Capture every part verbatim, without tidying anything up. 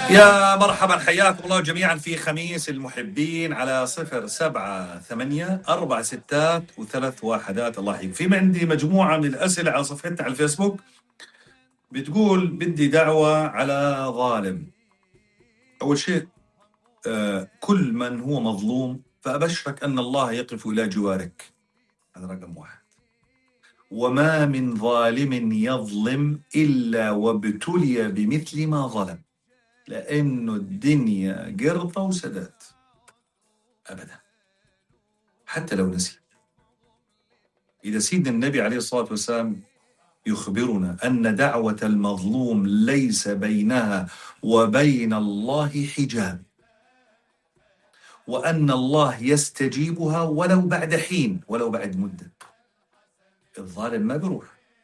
يا مرحبا، حياكم الله جميعا في خميس المحبين على صفر سبعة ثمانية أربع ستات وثلاث واحدات. الله يحييكم. في عندي مجموعة من الأسئلة على صفحتنا على الفيسبوك، بتقول بدي دعوة على ظالم. أول شيء آه كل من هو مظلوم فأبشرك أن الله يقف إلى جوارك، هذا رقم واحد. وما من ظالم يظلم إلا وابتلي بمثل ما ظلم، لأنه الدنيا قرطة وسدات أبدا حتى لو نسي. إذا سيدنا النبي عليه الصلاة والسلام يخبرنا أن دعوة المظلوم ليس بينها وبين الله حجاب، وأن الله يستجيبها ولو بعد حين، ولو بعد مدة. الظالم ما بيروح،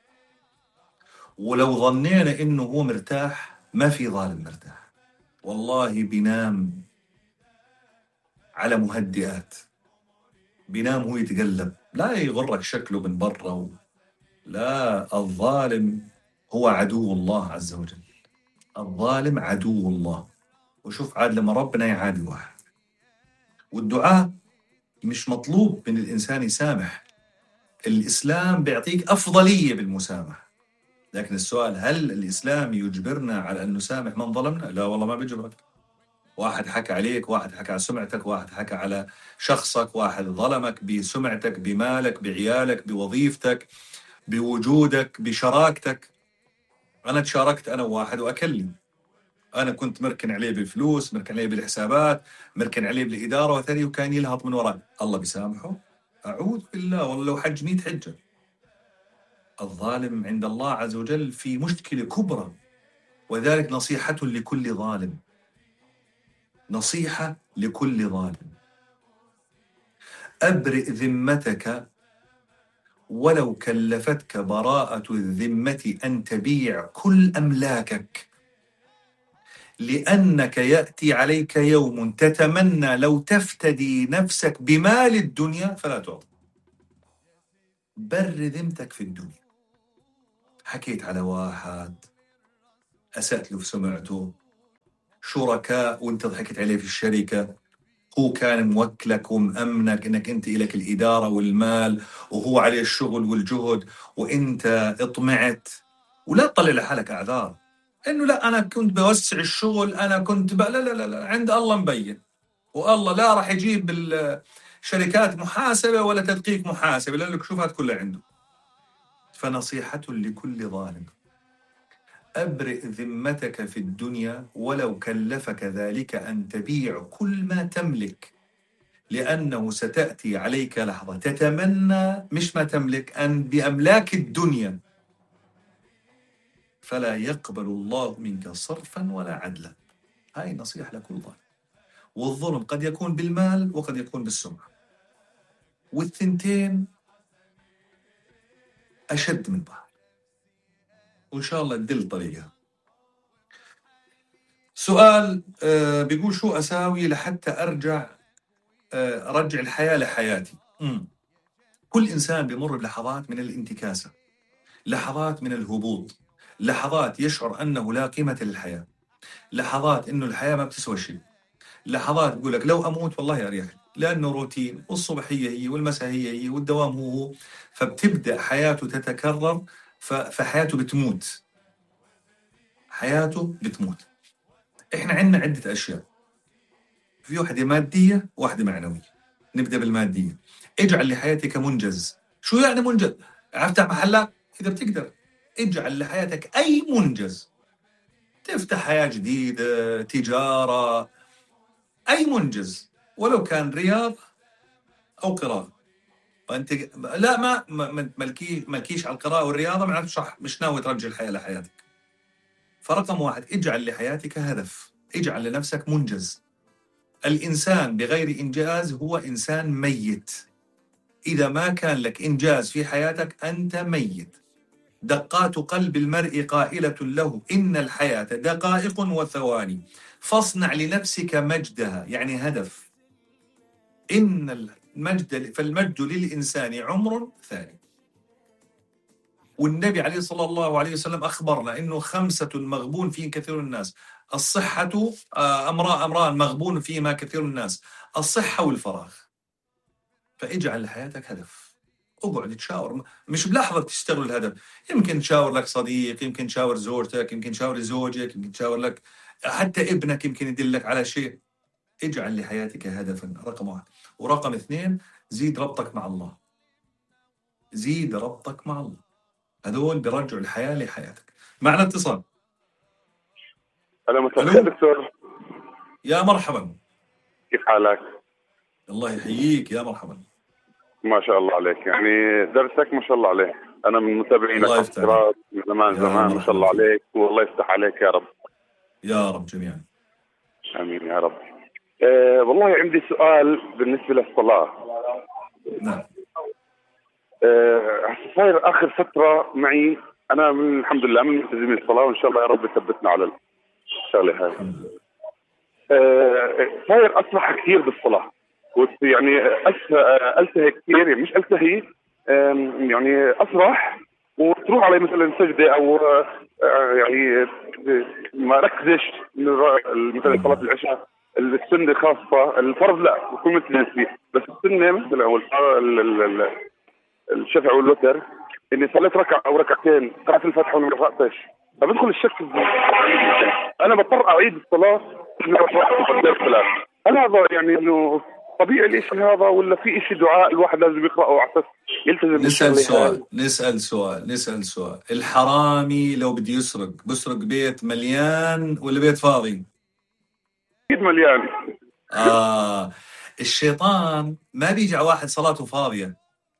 ولو ظنينا إنه هو مرتاح، ما في ظالم مرتاح. والله بينام على مهدئات، بينام هو يتقلب، لا يغرك شكله من برا و... لا، الظالم هو عدو الله عز وجل. الظالم عدو الله. وشوف عاد لما ربنا يعادي واحد، والدعاء مش مطلوب من الإنسان يسامح. الإسلام بيعطيك أفضلية بالمسامحة، لكن السؤال هل الإسلام يجبرنا على أن نسامح من ظلمنا؟ لا والله ما بيجبرك. واحد حكى عليك، واحد حكى على سمعتك، واحد حكى على شخصك، واحد ظلمك بسمعتك، بمالك، بعيالك، بوظيفتك، بوجودك، بشراكتك. أنا تشاركت أنا وواحد وأكلني، أنا كنت مركن عليه بالفلوس، مركن عليه بالحسابات، مركن عليه بالإدارة وثاني، وكان يلهط من وراي. الله بيسامحه؟ أعوذ بالله، والله لو حج مئة حجة. الظالم عند الله عز وجل في مشكلة كبرى، وذلك نصيحة لكل ظالم، نصيحة لكل ظالم. أبرئ ذمتك ولو كلفتك براءة الذمة أن تبيع كل أملاكك، لأنك يأتي عليك يوم تتمنى لو تفتدي نفسك بمال الدنيا فلا تعطي. بر ذمتك في الدنيا. حكيت على واحد، أسأت له في سمعته، شركاء وانت ضحكت عليه في الشركة، هو كان موكلك ومأمنك انك انت إلك الإدارة والمال، وهو عليه الشغل والجهد، وانت اطمعت. ولا تطلع لحالك أعذار انه لا انا كنت بوسع الشغل، انا كنت ب... لا لا لا لا، عند الله مبين، والله لا راح يجيب شركات محاسبة ولا تدقيق محاسبة، لأنك شوفها كلها عنده. فنصيحة لكل ظالم: أبرئ ذمتك في الدنيا ولو كلفك ذلك أن تبيع كل ما تملك، لأنه ستأتي عليك لحظة تتمنى مش ما تملك، أن بأملاك الدنيا، فلا يقبل الله منك صرفا ولا عدلا. هاي نصيحة لكل ظالم. والظلم قد يكون بالمال وقد يكون بالسمعة، والثنتين أشد من بعض، وإن شاء الله تدل طريقها. سؤال آه بيقول شو أساوي لحتى أرجع آه أرجع الحياة لحياتي؟ مم. كل إنسان بيمر بلحظات من الانتكاسة، لحظات من الهبوط، لحظات يشعر أنه لا قيمة للحياة، لحظات أنه الحياة ما بتسوى شيء، لحظات يقول لك لو أموت والله أريح، لأنه روتين، والصبحية هي والمساء هي هي والدوام هو هو، فبتبدأ حياته تتكرر، فحياته بتموت، حياته بتموت. إحنا عندنا عدة أشياء، في واحدة مادية وواحدة معنوية. نبدأ بالمادية. اجعل لحياتك منجز. شو يعني منجز؟ افتح محلات إذا بتقدر، اجعل لحياتك أي منجز. تفتح حياة جديدة، تجارة، أي منجز، ولو كان رياضة أو قراءة. وأنت لا ما ما ملكي ملكيش على القراءة والرياضة، معناته صح مش ناوي ترجع الحياة لحياتك. فرقم واحد، اجعل لحياتك هدف، اجعل لنفسك منجز. الإنسان بغير إنجاز هو إنسان ميت. إذا ما كان لك إنجاز في حياتك أنت ميت. دقات قلب المرء قائلة له إن الحياة دقائق وثواني، فاصنع لنفسك مجدها، يعني هدف. إن المجد فالمجد للإنسان عمر ثاني. والنبي عليه الصلاة الله عليه وسلم أخبرنا إنه خمسة مغبون فيهم كثير الناس: الصحة آه، أمران أمران مغبون فيهما كثير من الناس، الصحة والفراغ. فاجعل لحياتك هدف، اقعد تشاور، مش بلحظة تشتغل الهدف. يمكن تشاور لك صديق، يمكن تشاور زوجتك، يمكن تشاور زوجك، يمكن تشاور لك حتى ابنك، يمكن يدلك على شيء. اجعل لحياتك هدفا، رقم واحد. ورقم اثنين، زيد ربطك مع الله، زيد ربطك مع الله. هذول برجعوا الحياة لحياتك. معنا اتصال. أهلا مساء دكتور. يا مرحبا، كيف حالك؟ الله يحييك، يا مرحبا. ما شاء الله عليك، يعني درسك ما شاء الله عليك، أنا من متابعينك الله يفتح عليك من زمان يا زمان، ما شاء الله مرحبا فيك. عليك، والله يفتح عليك يا رب. يا رب جميعا. آمين يا رب. أه والله عندي سؤال بالنسبة للصلاة. نعم. أه صاير آخر فترة معي، أنا من الحمد لله من ملتزمين الصلاة، وإن شاء الله يا رب يثبتنا على الشغلة هاي. الحمد لله. أه صاير أسرح كثير بالصلاة، يعني ألتهي كثير، يعني مش ألتهي، يعني أسرح وتروح علي مثلا سجدة أو يعني ما ركزش مثلا صلاة العشاء السنة خاصة، الفرض لا بكون مثل فيه، بس السنة مثل أو الشفع والوتر إني صليت ركعة أو ركعتين قرأت الفاتحة وما قرأتش، فبدخل الشك. أنا بضطر أعيد الصلاة هل هذا يعني إنه طبيعي الاشي هذا، ولا في اشي دعاء الواحد لازم يقرأه على اساس يلتزم؟ نسأل سؤال نسأل سؤال نسأل سؤال الحرامي لو بده يسرق، بسرق بيت مليان ولا بيت فاضي؟ أكيد مليان. آه الشيطان ما بيجي على واحد صلاته فاضية.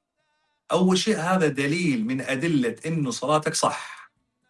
أول شيء هذا دليل من أدلة إنه صلاتك صح،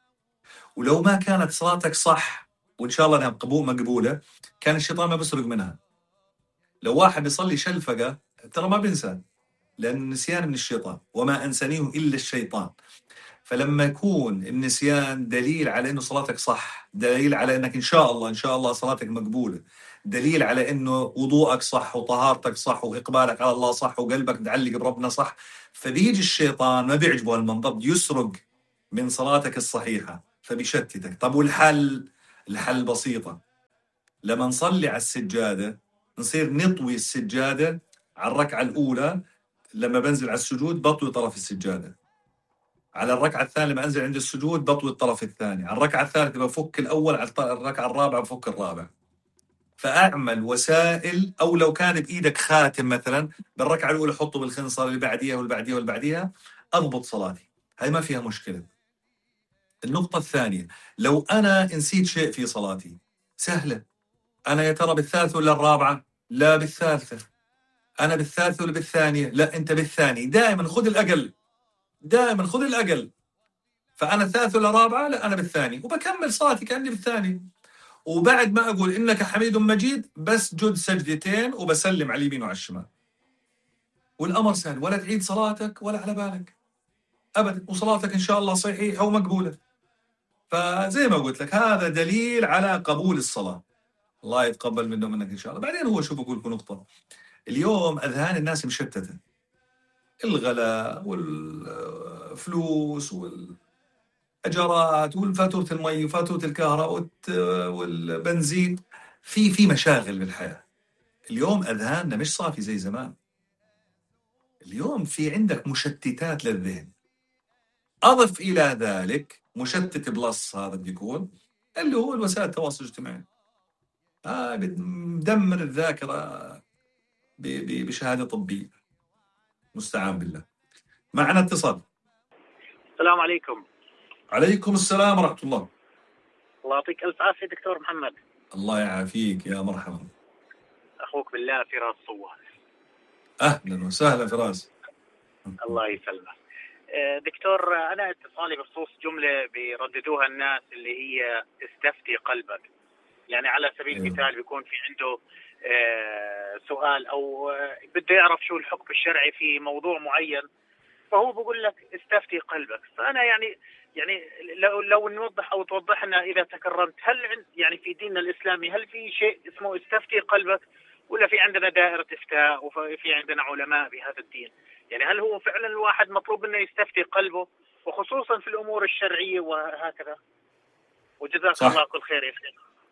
ولو ما كانت صلاتك صح وإن شاء الله أنها قبول مقبولة كان الشيطان ما بيسرق منها. لو واحد بيصلي شلفقة ترى ما بينسى، لأن النسيان من الشيطان، وما أنسانيه إلا الشيطان. فلما يكون النسيان دليل على إنه صلاتك صح، دليل على إنك إن شاء الله إن شاء الله صلاتك مقبولة، دليل على إنه وضوءك صح وطهارتك صح وإقبالك على الله صح وقلبك متعلق بربنا صح، فبيجي الشيطان ما بيعجبه هالمنظر، يسرق من صلاتك الصحيحة فبيشتتك. طب والحل؟ الحل بسيطة، لما نصلي على السجادة نصير نطوي السجادة على الركعة الأولى، لما بنزل على السجود بطوي طرف السجادة، على الركعة الثانية لما أنزل عند السجود بطوي الطرف الثاني، على الركعة الثالثة بفك الأول، على الركعة الرابعة بفك الرابع. فأعمل وسائل، أو لو كان بإيدك خاتم مثلا بالركعة الأولى حطه بالخنصر، اللي بعديها والبعديها والبعديها، أضبط صلاتي، هاي ما فيها مشكلة. النقطة الثانية، لو أنا نسيت شيء في صلاتي سهلة، أنا يا ترى بالثالثة ولا الرابعة؟ لا بالثالثة. أنا بالثالثة ولا بالثانية؟ لا أنت بالثاني. دائما خذ الأقل، دائما خذ الأقل. فأنا الثالث ولا رابعة؟ لا أنا بالثاني، وبكمل صلاتي كأني بالثاني. وبعد ما أقول إنك حميد مجيد بس جد سجدتين وبسلم على اليمين وعلى الشمال، والأمر سهل، ولا تعيد صلاتك ولا على بالك أبدا، وصلاتك إن شاء الله صحيحة ومقبولة. فزي ما قلت لك هذا دليل على قبول الصلاة، الله يتقبل منه منك إن شاء الله. بعدين هو شو بقول لكم نقطة، اليوم أذهان الناس مشتتة، الغلاء والفلوس والأجارات والفاتورة المي وفاتورة الكهرباء والبنزين، في في مشاغل بالحياة. اليوم أذهاننا مش صافي زي زمان، اليوم في عندك مشتتات للذهن. أضف إلى ذلك مشتت بلس، هذا بيكون اللي هو الوسائل التواصل الاجتماعي، آه بدمر الذاكرة بشهادة طبية، مستعان بالله. معنا اتصال. السلام عليكم. عليكم السلام ورحمة الله. الله يعطيك ألف عافية دكتور محمد. الله يعافيك، يا مرحبا. أخوك بالله فراس صوان. أهلا وسهلا فراس. الله يسلمك. دكتور أنا اتصالي بخصوص جملة بيرددوها الناس اللي هي استفتي قلبك، يعني على سبيل المثال بيكون في عنده سؤال أو بده يعرف شو الحكم الشرعي في موضوع معين، فهو بقول لك استفتي قلبك. فأنا يعني يعني لو لو نوضح أو توضح لنا إذا تكرمت، هل يعني في ديننا الإسلامي هل في شيء اسمه استفتي قلبك، ولا في عندنا دائرة إفتاء وفي عندنا علماء بهذا الدين؟ يعني هل هو فعلا الواحد مطلوب منه يستفتي قلبه، وخصوصا في الأمور الشرعية وهكذا؟ وجزاك الله كل خير يا شيخ.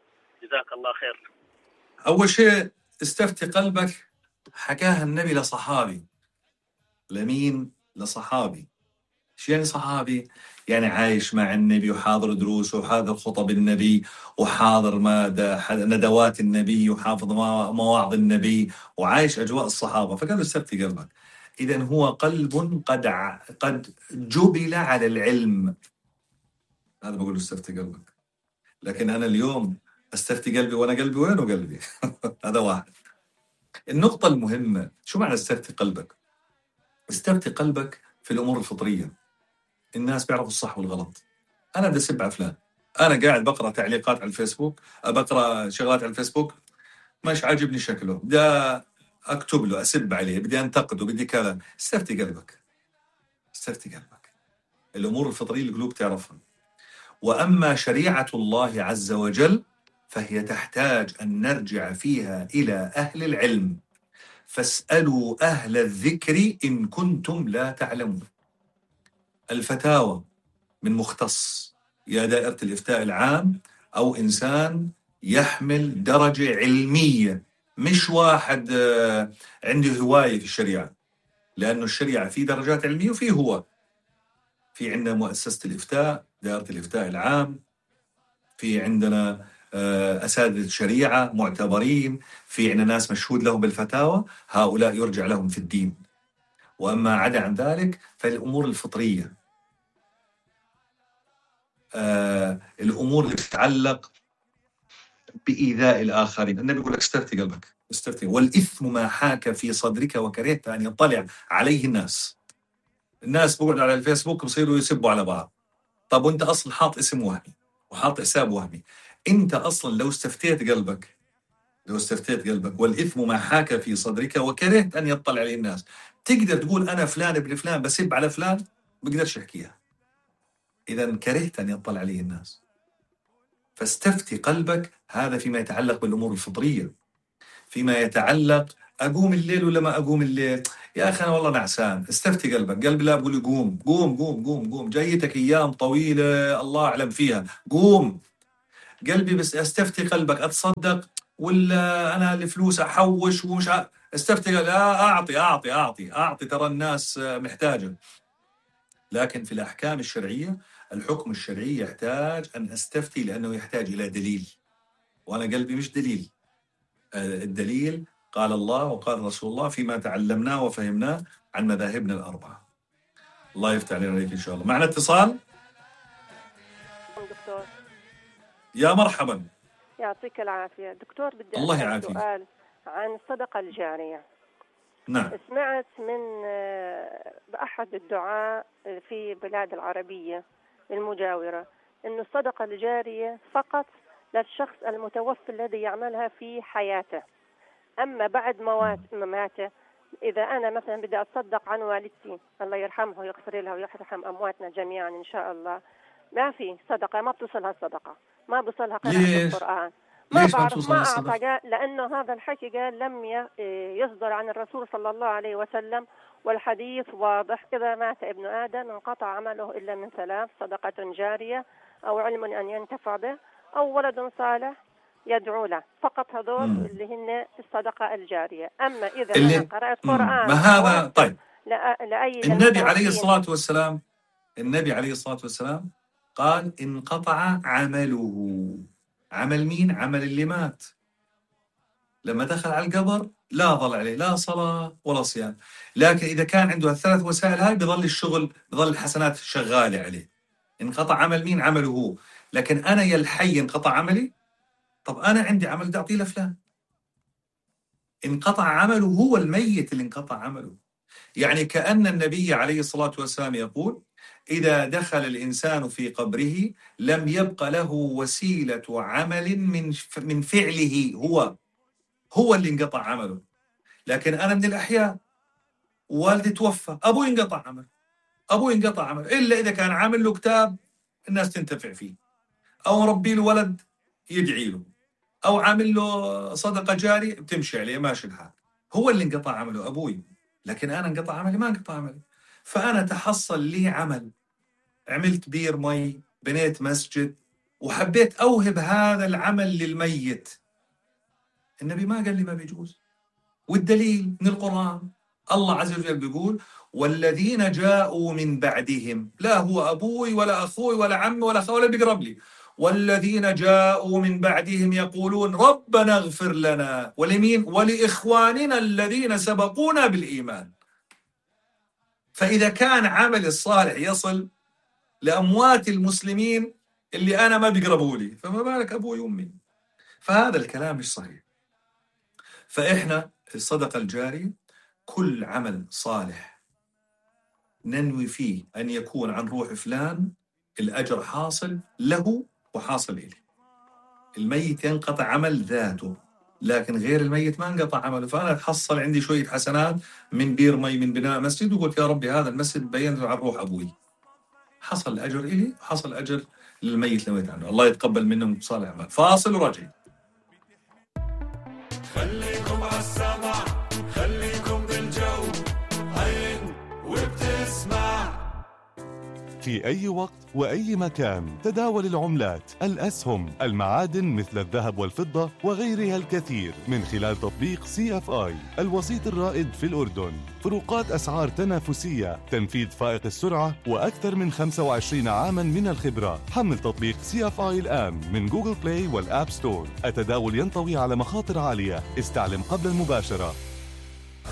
جزاك الله خير. أول شيء استفتي قلبك حكاها النبي لصحابي. لمين؟ لصحابي. شو يعني صحابي؟ يعني عايش مع النبي وحاضر دروسه وحاضر خطب النبي وحاضر ندوات النبي وحافظ مواعظ النبي وعايش أجواء الصحابة. فقالوا استفتي قلبك. إذن هو قلب قد قد جبل على العلم. هذا بقول استفتي قلبك. لكن أنا اليوم استفتي قلبي وأنا قلبي وين وقلبي؟ هذا واحد. النقطة المهمة، شو معنى استفتي قلبك؟ استفتي قلبك في الأمور الفطرية. الناس بيعرفوا الصح والغلط. أنا بدي أسب على فلان، أنا قاعد بقرأ تعليقات على الفيسبوك، بقرأ شغلات على الفيسبوك مش عاجبني شكله، بدي أكتب له أسب عليه، بدي أنتقده، بدي كذا. استفتي قلبك، استفتي قلبك. الأمور الفطرية القلوب تعرفها. وأما شريعة الله عز وجل فهي تحتاج أن نرجع فيها إلى أهل العلم. فاسألوا أهل الذكر إن كنتم لا تعلمون. الفتاوى من مختص، يا دائرة الإفتاء العام أو إنسان يحمل درجة علمية، مش واحد عنده هواية في الشريعة، لأنه الشريعة في درجات علمية وفي هو. في عندنا مؤسسة الإفتاء، دائرة الإفتاء العام، في عندنا أساتذة الشريعة معتبرين، في عندنا ناس مشهود لهم بالفتاوى، هؤلاء يرجع لهم في الدين. وأما عدا عن ذلك فالأمور الفطرية، آه الأمور اللي تتعلق بإيذاء الآخرين، النبي يقول لك استفتي قلبك، استفتي. والإثم ما حاك في صدرك وكرهت أن يطلع عليه الناس. الناس بقعدوا على الفيسبوك بصيروا يسبوا على بعض. طب وانت أصلا حاط اسم وهمي وحاط حساب وهمي. انت أصلا لو استفتيت قلبك، لو استفتيت قلبك والإثم ما حاك في صدرك وكرهت أن يطلع عليه الناس، تقدر تقول أنا فلان ابن فلان بسب على فلان؟ بقدرش أحكيها. إذا كرهت أن يطلع عليه الناس. فاستفتي قلبك. هذا فيما يتعلق بالأمور الفطرية. فيما يتعلق أقوم الليل ولا ما أقوم الليل، يا أخي أنا والله نعسان، استفتي قلبك. قلبي لا بقول قوم قوم قوم قوم قوم، جايتك أيام طويلة الله أعلم فيها، قوم. قلبي بس استفتي قلبك، أتصدق ولا أنا الفلوس أحوش ومش ع... استفتي قلبك، أعطي أعطي أعطي أعطي ترى الناس محتاجة. لكن في الأحكام الشرعية، الحكم الشرعي يحتاج أن أستفتي لأنه يحتاج إلى دليل، وأنا قلبي مش دليل. الدليل قال الله وقال رسول الله فيما تعلمناه وفهمناه عن مذاهبنا الأربعة. الله يفتح علينا عليك إن شاء الله. معنا اتصال. دكتور يا مرحبا. يعطيك العافية دكتور. بدي الله أسأل يعافيك. سؤال عن الصدقة الجارية. نعم. سمعت من بأحد الدعاء في بلاد العربية المجاورة أن الصدقة الجارية فقط للشخص المتوفى الذي يعملها في حياته، أما بعد موات مماته إذا أنا مثلا بدي أتصدق عن والدتي الله يرحمه ويغفر لها ويرحم أمواتنا جميعا إن شاء الله، ما في صدقة، ما بتصلها الصدقة، ما بصلها قراءة القرآن. ما ليش ما بعرف توصل ما الصدقة؟ أعطى، لأنه هذا الحكي قال لم يصدر عن الرسول صلى الله عليه وسلم، والحديث واضح: إذا مات ابن آدم انقطع عمله إلا من ثلاث: صدقة جارية أو علم أن ينتفع به أو ولد صالح يدعو له. فقط هذول مم. اللي هن الصدقة الجارية. أما إذا اللي... أنا قرأت قرآن ما هذا طيب. لأ... لأي النبي عليه الصلاة والسلام النبي عليه الصلاة والسلام قال انقطع عمله. عمل مين؟ عمل اللي مات. لما دخل على القبر لا ظل عليه لا صلاة ولا صيام، لكن إذا كان عنده الثلاث وسائل هاي بظل الشغل، بظل الحسنات شغالة عليه. انقطع عمل مين؟ عمله هو. لكن أنا يا الحي انقطع عملي، طب أنا عندي عمل بدي أعطيه لفلان. انقطع عمله هو الميت اللي انقطع عمله. يعني كأن النبي عليه الصلاة والسلام يقول: إذا دخل الإنسان في قبره لم يبق له وسيلة عمل من من فعله، هو هو اللي انقطع عمله. لكن أنا من الأحياء، والدي توفى، أبوي انقطع عمله، أبوي انقطع عمله إلا إذا كان عامل له كتاب الناس تنتفع فيه، أو مربي له ولد يدعي له، أو عامل له صدقة جارية بتمشي عليه ماشي الحال. هو اللي انقطع عمله أبوي، لكن أنا انقطع عملي ما انقطع عملي. فأنا تحصل لي عمل، عملت بير مي، بنيت مسجد، وحبيت أوهب هذا العمل للميت، النبي ما قال لي ما بيجوز. والدليل من القرآن، الله عز وجل بيقول والذين جاءوا من بعدهم، لا هو أبوي ولا أخوي ولا عمي ولا أخوي ولا بيقرب لي، والذين جاءوا من بعدهم يقولون ربنا اغفر لنا ولمين ولإخواننا الذين سبقونا بالإيمان. فإذا كان عمل الصالح يصل لأموات المسلمين اللي أنا ما بيقربوا لي، فما بالك أبوي وأمي؟ فهذا الكلام مش صحيح. فإحنا الصدقة الجارية كل عمل صالح ننوي فيه أن يكون عن روح فلان، الأجر حاصل له وحاصل إليه. الميت ينقطع عمل ذاته، لكن غير الميت ما انقطع عمله. فأنا أتحصل عندي شوية حسنات من بير مي، من بناء مسجد، وقلت يا ربي هذا المسجد بينته عن روح أبوي، حصل أجر إلي وحصل أجر للميت لو عنه. الله يتقبل منهم صالح أعمال. فاصل وراجع. خليكم عالسمع، خليكم بالجو، عين وبتسمع. في أي وقت وأي مكان تداول العملات، الأسهم، المعادن مثل الذهب والفضة وغيرها الكثير من خلال تطبيق سي اف آي الوسيط الرائد في الأردن. فروقات أسعار تنافسية، تنفيذ فائق السرعة، وأكثر من خمسة وعشرين عاما من الخبرة. حمل تطبيق سي اف آي الآن من جوجل بلاي والآب ستور. التداول ينطوي على مخاطر عالية، استعلم قبل المباشرة.